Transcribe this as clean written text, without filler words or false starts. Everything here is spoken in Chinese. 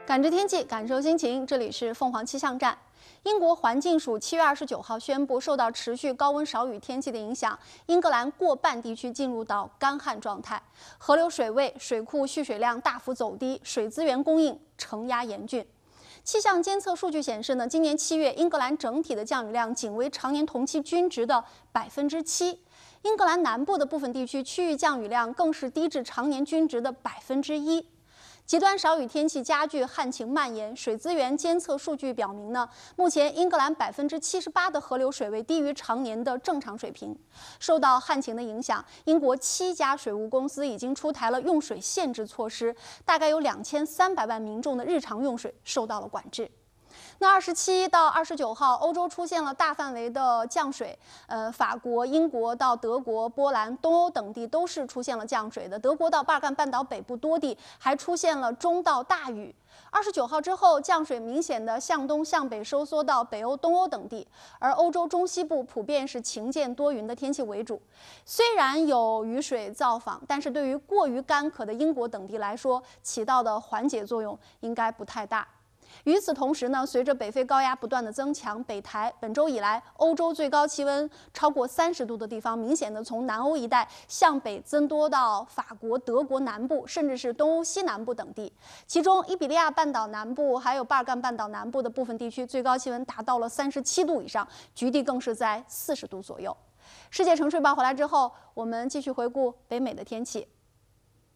感知天气，感受心情，这里是凤凰气象站。英国环境署7月29号宣布，受到持续高温少雨天气的影响，英格兰过半地区进入到干旱状态，河流水位、水库蓄水量大幅走低，水资源供应承压严峻。气象监测数据显示呢，今年7月英格兰整体的降雨量仅为常年同期均值的7%，英格兰南部的部分地区区域降雨量更是低至常年均值的1%。极端少雨天气加剧旱情蔓延，水资源监测数据表明呢，目前英格兰78%的河流水位低于常年的正常水平。受到旱情的影响，英国7家水务公司已经出台了用水限制措施，大概有2300万民众的日常用水受到了管制。那27到29号，欧洲出现了大范围的降水，法国、英国到德国、波兰、东欧等地都是出现了降水的。德国到巴尔干半岛北部多地还出现了中到大雨。29号之后，降水明显的向东向北收缩到北欧、东欧等地，而欧洲中西部普遍是晴间多云的天气为主。虽然有雨水造访，但是对于过于干渴的英国等地来说，起到的缓解作用应该不太大。与此同时呢，随着北非高压不断的增强，北台本周以来，欧洲最高气温超过30度的地方，明显的从南欧一带向北增多到法国、德国南部，甚至是东欧西南部等地。其中，伊比利亚半岛南部还有巴尔干半岛南部的部分地区，最高气温达到了37度以上，局地更是在40度左右。世界城市报回来之后，我们继续回顾北美的天气。